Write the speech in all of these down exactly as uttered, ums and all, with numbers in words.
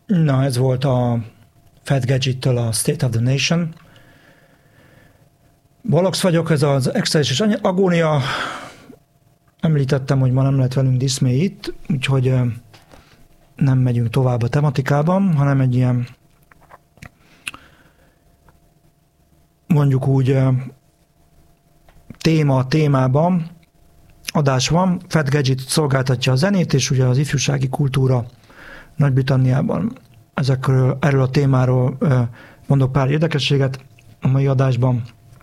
Na, ez volt a Fat Gadget-től a State of the Nation. Balax vagyok, ez az Excelsis Agónia. Említettem, hogy ma nem lett velünk Diszmé itt, úgyhogy nem megyünk tovább a tematikában, hanem egy ilyen mondjuk úgy téma a témában adás van. Fat Gadget szolgáltatja a zenét, és ugye az ifjúsági kultúra Nagy-Britanniában ezekről, erről a témáról mondok pár érdekességet a mai adásban.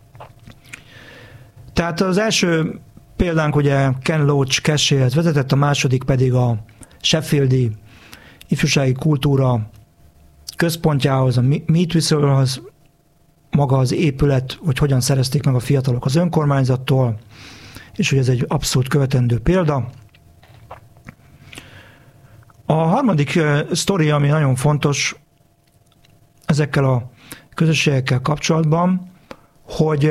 Tehát az első példánk ugye Ken Loach Cache-hez vezetett, a második pedig a Sheffieldi ifjúsági kultúra központjához, a Meat Whistle-hoz, maga az épület, hogy hogyan szerezték meg a fiatalok az önkormányzattól, és hogy ez egy abszolút követendő példa. A harmadik sztori, ami nagyon fontos ezekkel a közösségekkel kapcsolatban, hogy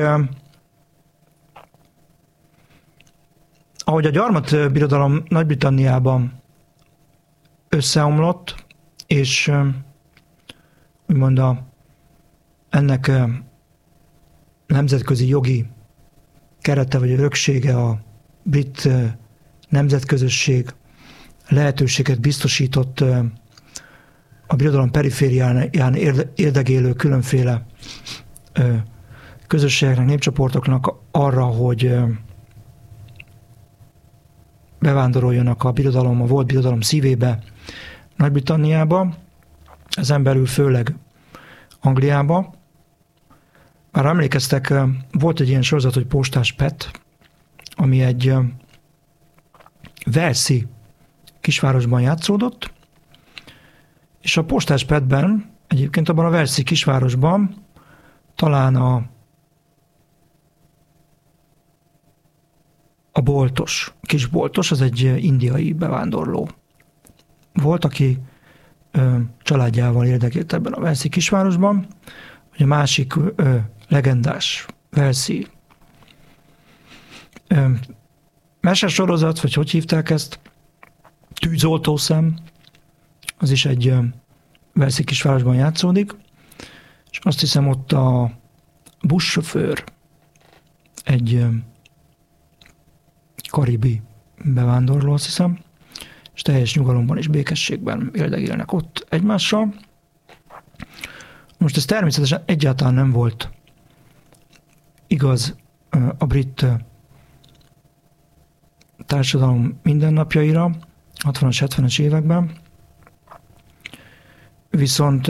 ahogy a gyarmatbirodalom Nagy-Britanniában összeomlott, és úgymond a, ennek nemzetközi jogi kerete vagy öröksége a brit nemzetközösség lehetőséget biztosított a birodalom perifériáján érdegélő különféle közösségeknek, népcsoportoknak arra, hogy bevándoroljanak a birodalom, a volt birodalom szívébe, Nagy-Britanniába, ezen belül főleg Angliába. Már emlékeztek, volt egy ilyen sorozat, hogy Postás Pet, ami egy walesi kisvárosban játszódott, és a Postás Petben, egyébként abban a walesi kisvárosban talán a a boltos, kis boltos, az egy indiai bevándorló volt, aki ö, családjával érdekelt ebben a walesi kisvárosban, hogy a másik ö, legendás walesi ö, mesesorozat, vagy hogy hívták ezt, Tűzoltószem, az is egy ö, walesi kisvárosban játszódik, és azt hiszem ott a buszsofőr egy ö, karibi bevándorló, azt hiszem, és teljes nyugalomban és békességben éldegélnek ott egymással. Most ez természetesen egyáltalán nem volt igaz a brit társadalom mindennapjaira, hatvanas, hetvenes években, viszont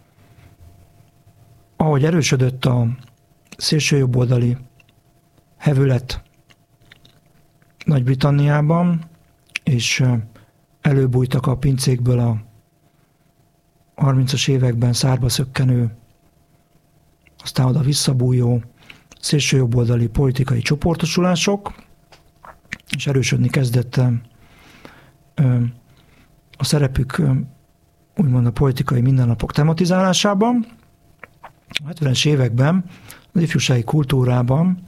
ahogy erősödött a szélsőjobboldali hevület Nagy-Britanniában, és előbújtak a pincékből a harmincas években szárba szökkenő, aztán oda visszabújó szélsőjobboldali politikai csoportosulások, és erősödni kezdett a szerepük úgymond a politikai mindennapok tematizálásában. A hetvenes években az ifjúsági kultúrában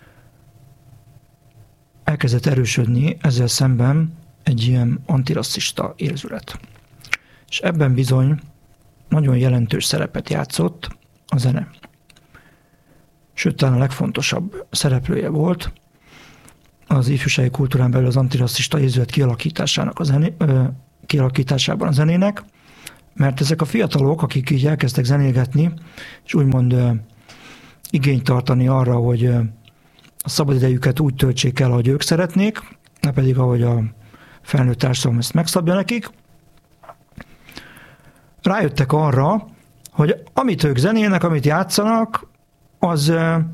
elkezdett erősödni ezzel szemben egy ilyen antirasszista érzület. És ebben bizony nagyon jelentős szerepet játszott a zene. Sőt, talán a legfontosabb szereplője volt az ifjúsági kultúrán belül az antirasszista érzület kialakításának a zené, ö, kialakításában a zenének, mert ezek a fiatalok, akik így elkezdtek zenélgetni, és úgymond ö, igényt tartani arra, hogy ö, a szabadidejüket úgy töltsék el, ahogy ők szeretnék, ne pedig ahogy a felnőtt társadalom ezt megszabja nekik. Rájöttek arra, hogy amit ők zenélnek, amit játszanak, az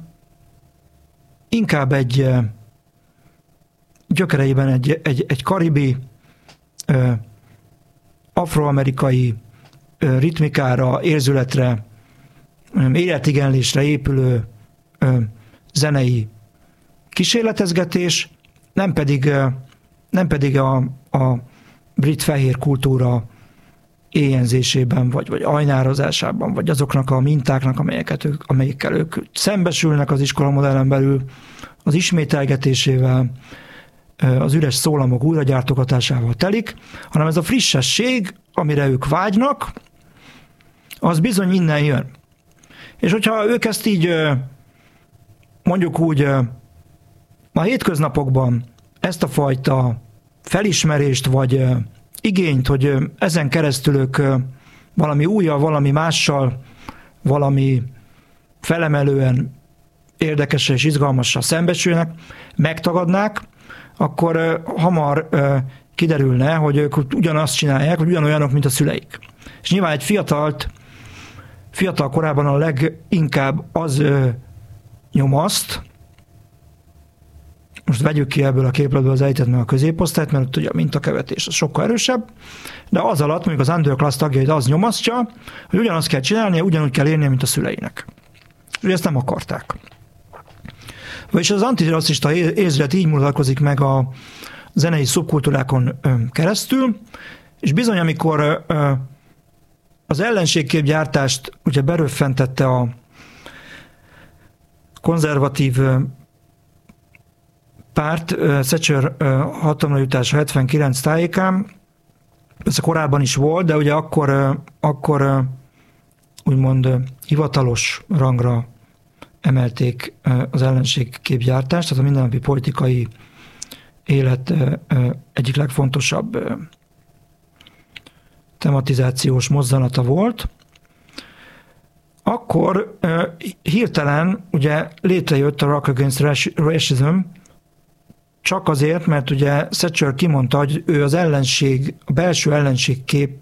inkább egy gyökereiben egy, egy, egy karibi, afroamerikai ritmikára, érzületre, életigenlésre épülő zenei kísérletezgetés, nem pedig, nem pedig a, a brit fehér kultúra éjenzésében, vagy, vagy ajnározásában, vagy azoknak a mintáknak, amelyeket ők, amelyekkel ők szembesülnek az iskolamodellen belül, az ismételgetésével, az üres szólamok újragyártogatásával telik, hanem ez a frissesség, amire ők vágynak, az bizony innen jön. És hogyha ők ezt így mondjuk úgy a hétköznapokban ezt a fajta felismerést, vagy igényt, hogy ezen keresztül ők valami újjal, valami mással, valami felemelően érdekesre és izgalmassal szembesülnek, megtagadnák, akkor hamar kiderülne, hogy ők ugyanazt csinálják, hogy ugyanolyanok, mint a szüleik. És nyilván egy fiatalt, fiatal korában a leginkább az nyomaszt, most vegyük ki ebből a képletből az elitét meg a középosztályt, mert ott ugye a mintakövetés az sokkal erősebb, de az alatt mondjuk az underclass tagjait az nyomasztja, hogy ugyanazt kell csinálnia, ugyanúgy kell érnie, mint a szüleinek. És ezt nem akarták. Vagyis az antirasszista érzület így mutatkozik meg a zenei szubkultúrákon keresztül, és bizony, amikor az ellenségképgyártást ugye beröffentette a konzervatív párt, Thatcher hatalomra jutása hetvenkilenc tájékán, ez korábban is volt, de ugye akkor, akkor úgymond hivatalos rangra emelték az ellenségképgyártást, tehát a mindennapi politikai élet egyik legfontosabb tematizációs mozzanata volt. Akkor hirtelen ugye létrejött a Rock Against Racism, csak azért, mert ugye Thatcher kimondta, hogy ő az ellenség, a belső ellenség kép,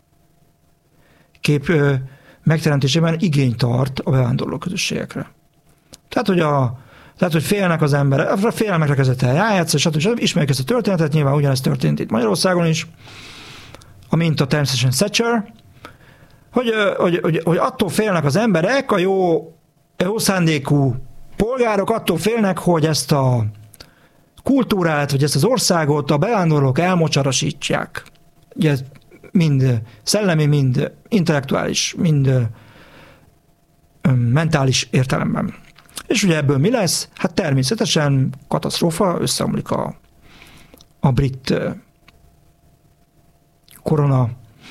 kép megteremtésében igényt tart a bevándorló közösségekre. Tehát, hogy, a, tehát, hogy félnek az emberek, a félelmekre kezdett el rájátszani, stb. Ismerjük ezt a történetet, nyilván ugyanezt történt itt Magyarországon is, a minta természetesen Thatcher, hogy, hogy, hogy, hogy attól félnek az emberek, a jó, jó szándékú polgárok attól félnek, hogy ezt a kultúrát, vagy ezt az országot a bevándorlók elmocsarasítsák. Ugye mind szellemi, mind intellektuális, mind mentális értelemben. És ugye ebből mi lesz? Hát természetesen katasztrófa, összeomlik a, a brit korona,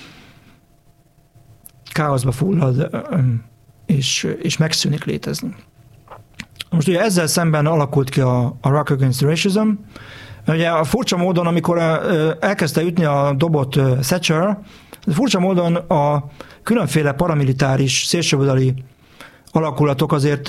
káoszba fullad, és, és megszűnik létezni. Most ugye ezzel szemben alakult ki a, a Rock Against Racism. Ugye a furcsa módon, amikor elkezdte ütni a dobot Thatcher, furcsa módon a különféle paramilitáris szélsőoldali alakulatok azért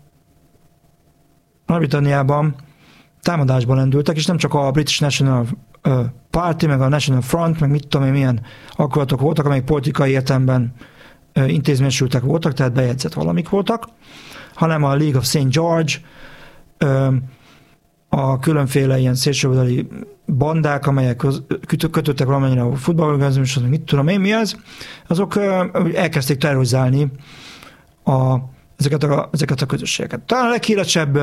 Nagy-Britanniában támadásban lendültek, és nem csak a British National Party, meg a National Front, meg mit tudom én, milyen alakulatok voltak, amelyek politikai értelemben intézményesültek voltak, tehát bejegyzett valamik voltak, hanem a League of Saint George, a különféle ilyen szélsőoldali bandák, amelyek kötöttek valamennyire a futballorganizmushoz, mit tudom én mi ez, azok elkezdték terrorizálni a, ezeket, a, ezeket a közösségeket. Talán a leghíresebb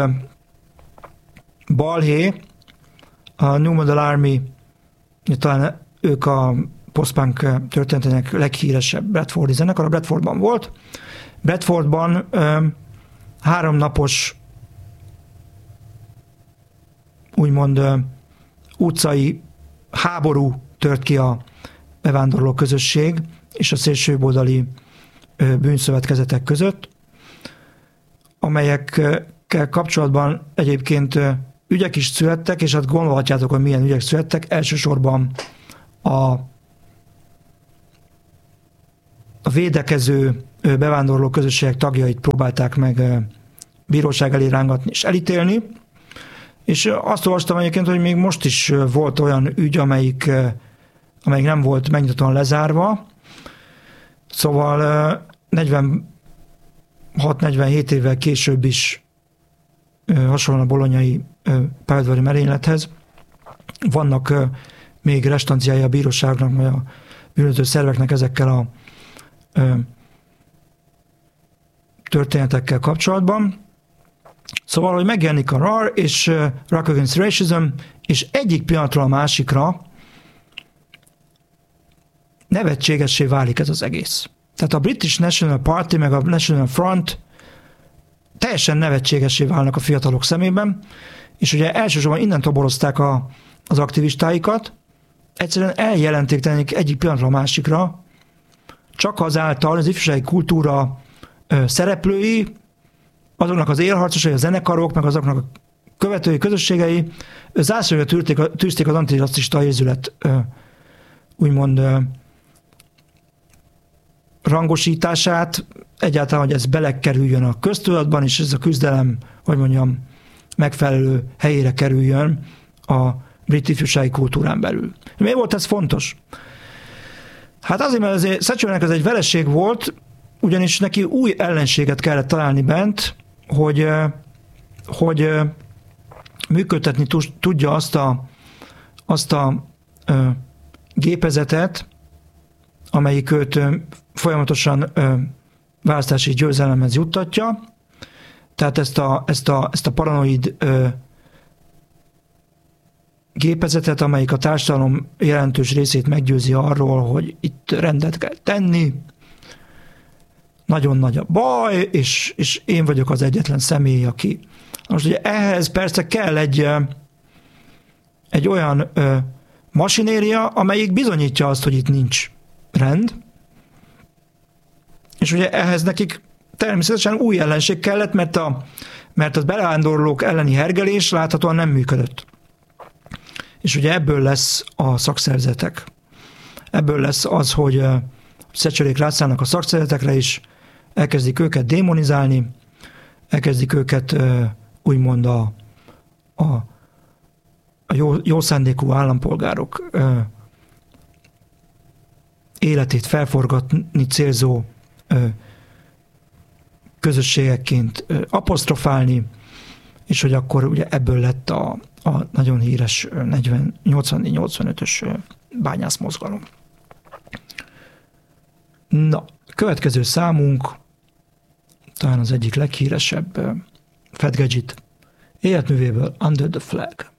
balhé, a New Model Army, talán ők a post-punk történetének leghíresebb Bradfordi zenekar, a Bradfordban volt. Bradfordban háromnapos úgymond utcai háború tört ki a bevándorló közösség és a szélsőjobboldali bűnszövetkezetek között, amelyekkel kapcsolatban egyébként ügyek is születtek, és hát gondolhatjátok, hogy milyen ügyek születtek. Elsősorban a, a védekező bevándorló közösségek tagjait próbálták meg bíróság elé rángatni és elítélni. És azt olvastam egyébként, hogy még most is volt olyan ügy, amelyik, amelyik nem volt megnyitóan lezárva. Szóval negyvenhat-negyvenhét évvel később is hasonlóan a bolonyai pályaudvari merénylethez vannak még restanciái a bíróságnak, vagy a bűnöző szerveknek ezekkel a történetekkel kapcsolatban. Szóval, hogy megjelenik a er á er és Rock Against Racism, és egyik pillanatról a másikra nevetségessé válik ez az egész. Tehát a British National Party meg a National Front teljesen nevetségessé válnak a fiatalok szemében, és ugye elsősorban innen toborozták a, az aktivistáikat, egyszerűen eljelentéktelenik egyik pillanatról a másikra, csak azáltal az ifjúsági kultúra szereplői, azoknak az élharcosai, a zenekarok, meg azoknak a követői közösségei zászlóra tűzték az antirasszista érzület úgymond rangosítását, egyáltalán, hogy ez belekerüljön a köztudatban, és ez a küzdelem, hogy mondjam, megfelelő helyére kerüljön a brit ifjúsági kultúrán belül. Miért volt ez fontos? Hát azért, mert azért Thatchernek ez egy vereség volt, ugyanis neki új ellenséget kellett találni bent, hogy, hogy működtetni tudja azt a, azt a ö, gépezetet, amelyik őt ö, folyamatosan ö, választási győzelemhez juttatja. Tehát ezt a, ezt a, ezt a paranoid ö, gépezetet, amelyik a társadalom jelentős részét meggyőzi arról, hogy itt rendet kell tenni, nagyon nagy a baj, és, és én vagyok az egyetlen személy, aki... Most ugye ehhez persze kell egy, egy olyan ö, masinéria, amelyik bizonyítja azt, hogy itt nincs rend, és ugye ehhez nekik természetesen új ellenség kellett, mert, a, mert az bevándorlók elleni hergelés láthatóan nem működött. És ugye ebből lesz a szakszervezetek. Ebből lesz az, hogy Thatcherék rászállnak a szakszervezetekre is, elkezdik őket démonizálni, elkezdik őket úgymond a, a, a jó, jó szándékú állampolgárok életét felforgatni célzó közösségekként apostrofálni, és hogy akkor ugye ebből lett a, a nagyon híres nyolcvannégy nyolcvanötös bányászmozgalom. Na, következő számunk talán az egyik leghíresebb Fat Gadget életművéből, Under the Flag.